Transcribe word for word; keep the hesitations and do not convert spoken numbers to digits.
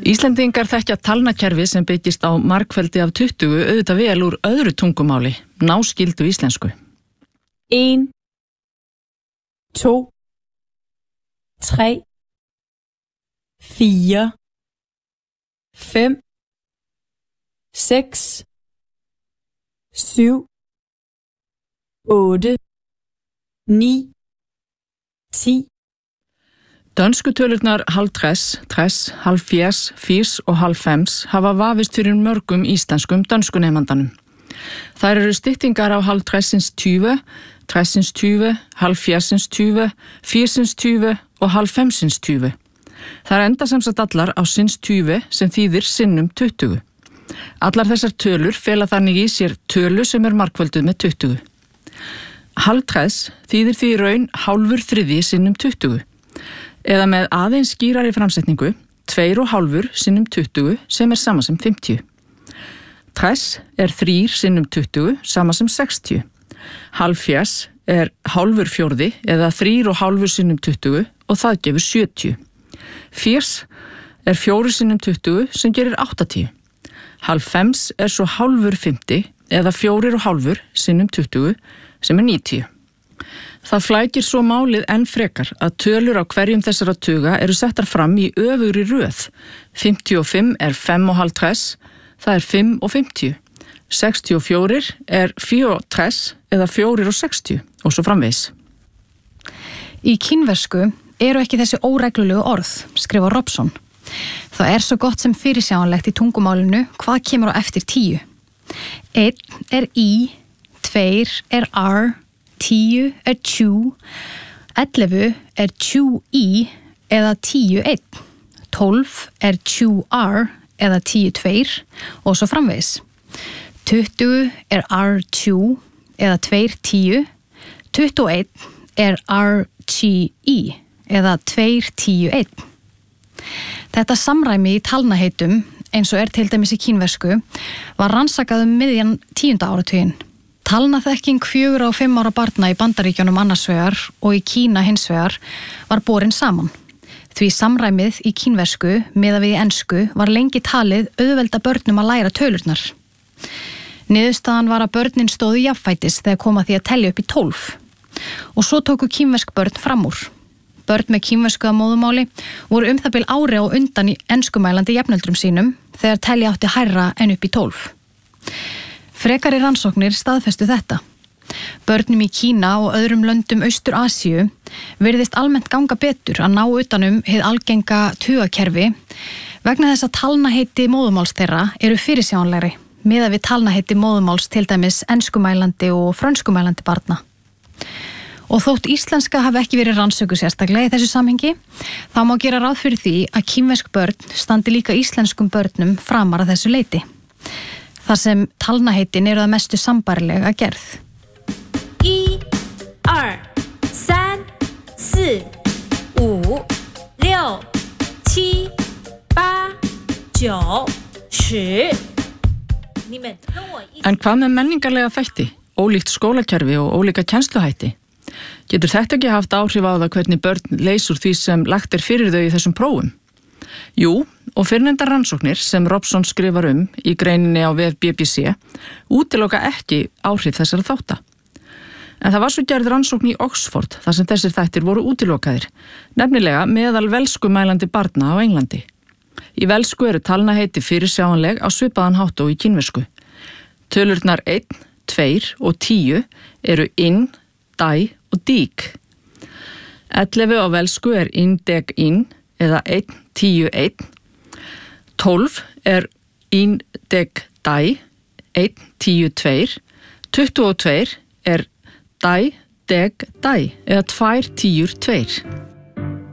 Íslendingar þekkja talnakerfi sem byggist á margfeldi af tuttugu auðvitað vel úr öðru tungumáli, náskyldu íslensku. En, to, tre, fire, fem, seks, syv, otte, ni, ti. Dönsku tölurnar hálftress, tress, hálffjers, fýrs og hálffems hafa vafist fyrir mörgum íslenskum dönskunemandanum. Þær eru styttingar á hálftressins tyve, tressins tyve, hálffjersins tyve, fýrsins tyve og hálffemsins tyve. Þær enda sem sagt allar á sinns tyve sem þýðir sinnum tuttugu. Allar þessar tölur fela þannig í sér tölu sem er margfölduð með tuttugu. Hálftress þýðir því í raun hálfur þriðji sinnum tuttugu. Eða með aðeins skýrari framsetningu, tveir og hálfur sinnum tuttugu sem er sama sem fimmtíu. Tress er þrír sinnum tuttugu sama sem sextíu. Hálffjers er hálfur fjórði eða þrír og hálfur sinnum tuttugu og það gefur sjötíu. Fýrs er fjóri sinnum tuttugu sem gerir áttatíu. Hálffems er svo hálfur fimmti eða fjórir og hálfur sinnum tuttugu sem er níutíu. Það flækir svo málið enn frekar að tölur á hverjum þessara tuga eru settar fram í öfugri röð. fimmtíu og fimm er fimm og hálf tress, það er fimm og fimmtíu. sextíu og fjögur er fjögur og tress eða fjórir og sextíu og svo framvegis. Í kínversku eru ekki þessi óreglulegu orð, skrifa Robson. Það er svo gott sem fyrirsjáanlegt í tungumálinu hvað kemur á eftir tíu. Einn er í, tveir er r, tíu er tjú, ellefu er tjú í eða tíu einn, tólf er tjú r eða tíu tveir og svo framvegis. tuttugu er r tjú eða tveir tíu, tuttugu og einn er r tí í eða tveir tíu einn. Þetta samræmi í talnaheitum, eins og er til dæmis í kínversku, var rannsakað um miðjan tíunda áratuginn. Talnaþekking fjögur og fimm ára barna í Bandaríkjunum annars vegar og í Kína hins vegar var borin saman. Því samræmið í kínversku miðað við í ensku var lengi talið auðvelda börnum að læra tölurnar. Niðurstaðan var að börnin stóðu jafnfætis þegar kom að því að telja upp í tólf. Og svo tóku kínversk börn fram úr. Börn með kínversku að móðumáli voru um það bil ári á undan í enskumælandi jafnöldrum sínum þegar telja átti hærra en upp í tólf. Frekari rannsóknir staðfestu þetta. Börnum í Kína og öðrum löndum Austur-Asíu virðist almennt ganga betur að ná utanum hið algenga tugakerfi vegna þess að talnaheiti móðumáls þeirra eru fyrirsjáanlegri miðað við talnaheiti móðumáls til dæmis enskumælandi og frönskumælandi barna. Og þótt íslenska hafi ekki verið rannsöku sérstaklega í þessu samhengi, þá má gera ráð fyrir því að kínversk börn standi líka íslenskum börnum framar að þessu leiti. Þar sem talnaheitin eru að mestu sambærilega gerð. Í,二,三, 四, 五, 六, 七, 八, 九, 十. En hvað með menningarlega þætti, ólíkt skólakerfi og ólíka kennsluhætti? Getur þetta ekki haft áhrif á það hvernig börn leysur því sem lagt er fyrir þau í þessum prófum? Jú, og fyrrnefndar rannsóknir sem Robson skrifar um í greininni á vef B B C útiloka ekki áhrif þessara þátta. En það var svo gerð rannsókn í Oxford þar sem þessir þættir voru útilokaðir, nefnilega meðal velskumælandi barna á Englandi. Í velsku eru talnaheiti fyrirsjáanleg á svipaðan hátt og í kínversku. Tölurnar einn, tveir og tíu eru inn, dæ og dík. ellefu á velsku er inn, deg, inn eða einn, tíu, einn. tólf er inn, deg, dæ, einn, tíu, tveir. tuttugu og tveir er dæ, deg, dæ eða tvær, tíur, tveir.